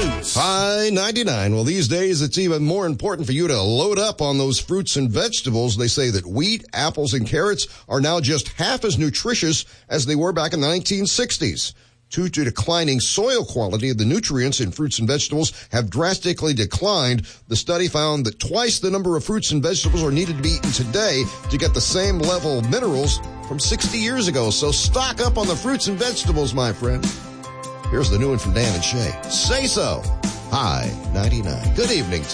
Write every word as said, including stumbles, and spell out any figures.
news. Hi, ninety-nine. Well, these days it's even more important for you to load up on those fruits and vegetables. They say that wheat, apples, and carrots are now just half as nutritious as they were back in the nineteen sixties. Due to declining soil quality, the nutrients in fruits and vegetables have drastically declined. The study found that twice the number of fruits and vegetables are needed to be eaten today to get the same level of minerals from sixty years ago. So stock up on the fruits and vegetables, my friend. Here's the new one from Dan and Shay. Say so. Hi, ninety-nine. Good evening to you.